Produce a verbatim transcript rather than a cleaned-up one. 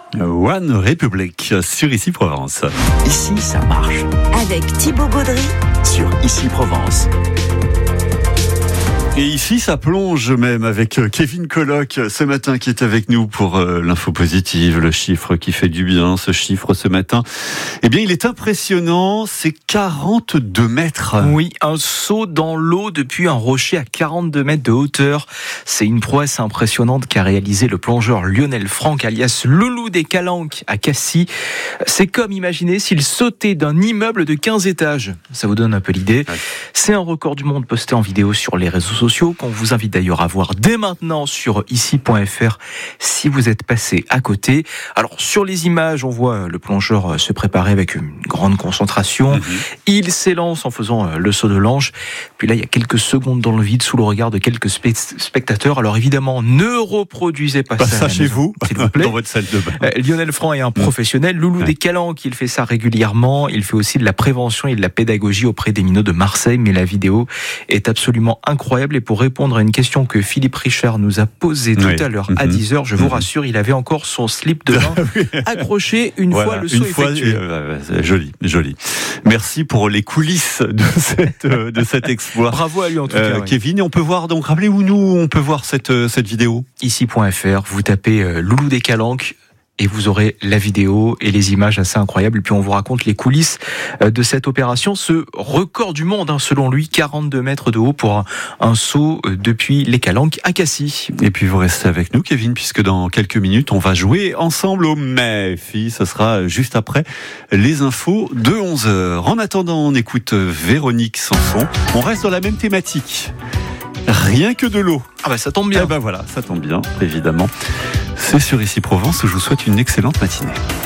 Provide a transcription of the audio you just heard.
One Republic sur Ici Provence. Ici, ça marche. Avec Thibaut Gaudry Sur Ici Provence. Et ici, ça plonge même avec Kevin Colloc ce matin qui est avec nous pour euh, l'info positive, le chiffre qui fait du bien. Ce chiffre ce matin, eh bien, il est impressionnant. C'est quarante-deux mètres. Oui, un saut dans l'eau depuis un rocher à quarante-deux mètres de hauteur. C'est une prouesse impressionnante qu'a réalisé le plongeur Lionel Franck, alias Loulou des Calanques à Cassis. C'est comme imaginer s'il sautait d'un immeuble de quinze étages. Ça vous donne un peu l'idée. Ouais. C'est un record du monde posté en vidéo sur les réseaux sociaux, qu'on vous invite d'ailleurs à voir dès maintenant sur ici point f r si vous êtes passé à côté. Alors sur les images, on voit le plongeur se préparer avec une grande concentration. Mmh. Il s'élance en faisant le saut de l'ange. Puis là, il y a quelques secondes dans le vide sous le regard de quelques spe- spectateurs. Alors évidemment, ne reproduisez pas, pas ça, ça chez maison, vous, s'il vous plaît. Dans votre salle de bain. Euh, Lionel Franck est un professionnel. Loulou ouais. des Calanques, il fait ça régulièrement. Il fait aussi de la prévention et de la pédagogie auprès des minots de Marseille. Mais la vidéo est absolument incroyable. Et pour répondre à une question que Philippe Richard nous a posée tout oui. à l'heure à dix heures, je vous mmh. rassure, il avait encore son slip de bain accroché une voilà, fois le saut effectué. Euh, euh, joli, joli. Merci pour les coulisses de, cette, euh, de cet exploit. Bravo à lui en tout euh, cas. Oui. Kevin, on peut voir, donc rappelez-vous nous, on peut voir cette, euh, cette vidéo. ici point f r, vous tapez euh, Loulou des Calanques et vous aurez la vidéo et les images assez incroyables. Et puis on vous raconte les coulisses de cette opération. Ce record du monde, hein, selon lui, quarante-deux mètres de haut pour un, un saut depuis les Calanques à Cassis. Et puis vous restez avec nous, Kevin, puisque dans quelques minutes, on va jouer ensemble au Méfi. Ce sera juste après les infos de onze heures. En attendant, on écoute Véronique Sanson. On reste dans la même thématique. Rien que de l'eau. Ah bah ça tombe bien. Eh ben voilà, ça tombe bien, évidemment. C'est sur Ici Provence où je vous souhaite une excellente matinée.